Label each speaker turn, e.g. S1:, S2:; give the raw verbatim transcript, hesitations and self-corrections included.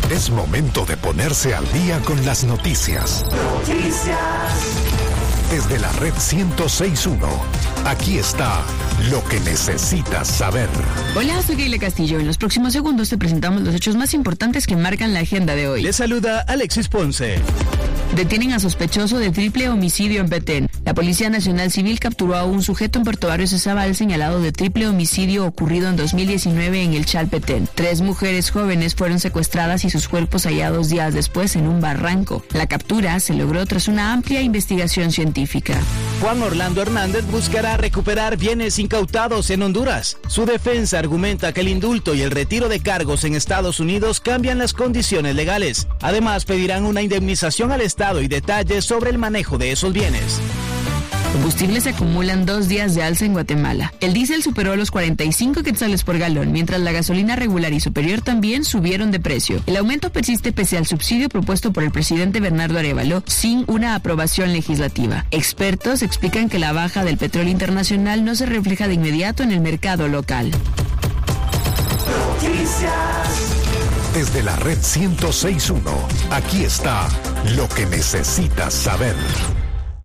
S1: Es momento de ponerse al día con las noticias.
S2: Noticias.
S1: Desde la red ciento seis punto uno, aquí está lo que necesitas saber.
S3: Hola, soy Keila Castillo. En los próximos segundos te presentamos los hechos más importantes que marcan la agenda de hoy.
S4: Le saluda Alexis Ponce.
S3: Detienen a sospechoso de triple homicidio en Petén. La Policía Nacional Civil capturó a un sujeto en Puerto Barrios de Zabal señalado de triple homicidio ocurrido en dos mil diecinueve en el Chalpetén. Tres mujeres jóvenes fueron secuestradas y sus cuerpos hallados días después en un barranco. La captura se logró tras una amplia investigación científica.
S4: Juan Orlando Hernández buscará recuperar bienes incautados en Honduras. Su defensa argumenta que el indulto y el retiro de cargos en Estados Unidos cambian las condiciones legales. Además, pedirán una indemnización al Estado y detalles sobre el manejo de esos bienes.
S3: Combustibles acumulan dos días de alza en Guatemala. El diésel superó los cuarenta y cinco quetzales por galón, mientras la gasolina regular y superior también subieron de precio. El aumento persiste pese al subsidio propuesto por el presidente Bernardo Arévalo sin una aprobación legislativa. Expertos explican que la baja del petróleo internacional no se refleja de inmediato en el mercado local.
S2: Noticias.
S1: Desde la red ciento seis punto uno, aquí está lo que necesitas saber.